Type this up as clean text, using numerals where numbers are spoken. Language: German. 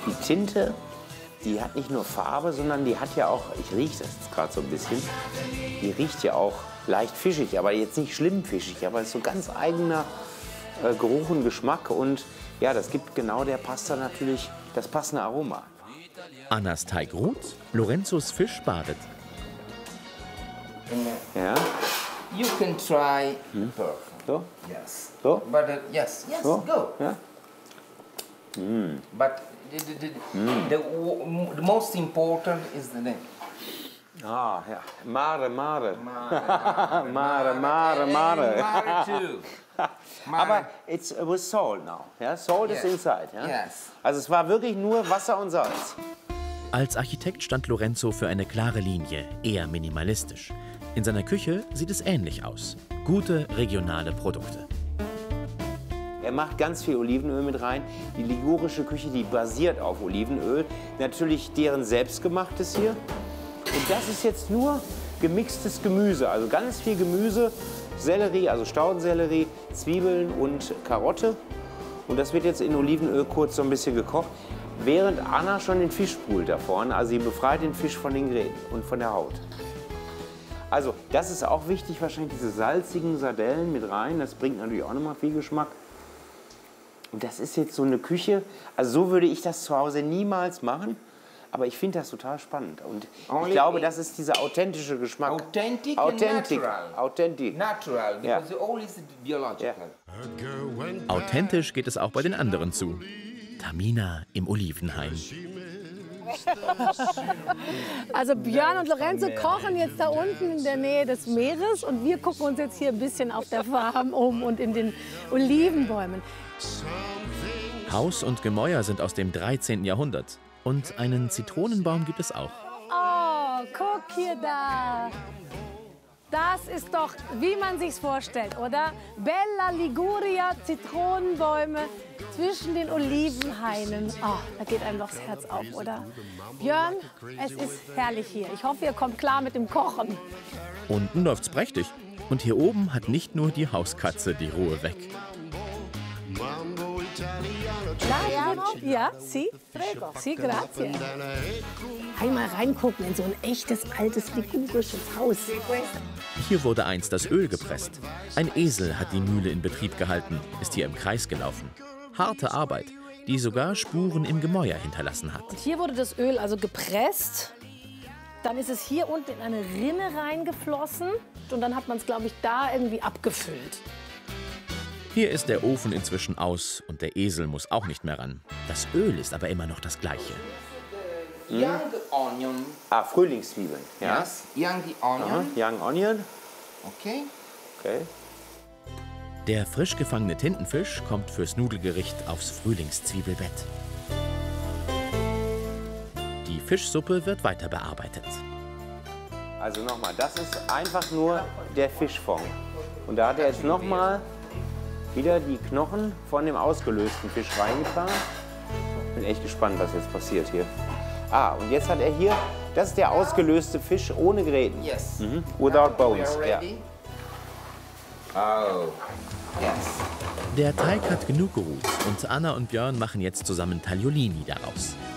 Die Tinte, die hat nicht nur Farbe, sondern die hat ja auch, ich rieche das jetzt gerade so ein bisschen, die riecht ja auch leicht fischig, aber jetzt nicht schlimm fischig, aber es ist so ganz eigener Geruch und Geschmack und ja, das gibt genau der Pasta natürlich das passende Aroma. Annas Teig ruht, Lorenzos Fisch badet. Ja. You can try perfect. So? Yes. So? But yes, So? go. Ja. But the most important is the name. Ah, ja. Mare, mare. Mare, Mare, mare, mare. Mare too. Aber it was salt now. Ja? Salt is Yes. inside. Ja? Yes. Also es war wirklich nur Wasser und Salz. Als Architekt stand Lorenzo für eine klare Linie, eher minimalistisch. In seiner Küche sieht es ähnlich aus. Gute regionale Produkte. Er macht ganz viel Olivenöl mit rein. Die ligurische Küche, die basiert auf Olivenöl. Natürlich deren selbstgemachtes hier. Und das ist jetzt nur gemixtes Gemüse, also ganz viel Gemüse, Sellerie, also Staudensellerie, Zwiebeln und Karotte. Und das wird jetzt in Olivenöl kurz so ein bisschen gekocht, während Anna schon den Fisch brüht da vorne. Also sie befreit den Fisch von den Gräten und von der Haut. Also das ist auch wichtig, wahrscheinlich diese salzigen Sardellen mit rein. Das bringt natürlich auch nochmal viel Geschmack. Und das ist jetzt so eine Küche, also so würde ich das zu Hause niemals machen. Aber ich finde das total spannend. Und ich glaube, das ist dieser authentische Geschmack. Authentic, Natural. Authentic. Natural, Ja. because all is biological. Ja. Authentisch geht es auch bei den anderen zu. Tamina im Olivenhain. Also Björn und Lorenzo kochen jetzt da unten in der Nähe des Meeres und wir gucken uns jetzt hier ein bisschen auf der Farm um und in den Olivenbäumen. Haus und Gemäuer sind aus dem 13. Jahrhundert. Und einen Zitronenbaum gibt es auch. Oh, guck hier da. Das ist doch, wie man sich's vorstellt, oder? Bella Liguria, Zitronenbäume zwischen den Olivenhainen. Oh, da geht einem doch das Herz auf, oder? Björn, es ist herrlich hier. Ich hoffe, ihr kommt klar mit dem Kochen. Unten läuft's prächtig. Und hier oben hat nicht nur die Hauskatze die Ruhe weg. Ja, sì, prego. Sì, grazie. Einmal reingucken in so ein echtes, altes, ligurisches Haus. Hier wurde einst das Öl gepresst. Ein Esel hat die Mühle in Betrieb gehalten, ist hier im Kreis gelaufen. Harte Arbeit, die sogar Spuren im Gemäuer hinterlassen hat. Und hier wurde das Öl also gepresst. Dann ist es hier unten in eine Rinne reingeflossen. Und dann hat man es, glaube ich, da irgendwie abgefüllt. Hier ist der Ofen inzwischen aus und der Esel muss auch nicht mehr ran. Das Öl ist aber immer noch das gleiche. Young onion. Ah, Frühlingszwiebeln. Ja. Yes. Young onion. Young onion. Okay. Okay. Der frisch gefangene Tintenfisch kommt fürs Nudelgericht aufs Frühlingszwiebelbett. Die Fischsuppe wird weiter bearbeitet. Also nochmal, das ist einfach nur der Fischfond. Und da hat er jetzt nochmal wieder die Knochen von dem ausgelösten Fisch reingetan. Bin echt gespannt, was jetzt passiert hier. Ah, und jetzt hat er hier, das ist der ausgelöste Fisch ohne Gräten. Yes. Without bones. We are Ja. ready. Oh. Yes. Der Teig hat genug geruht und Anna und Björn machen jetzt zusammen Tagliolini daraus.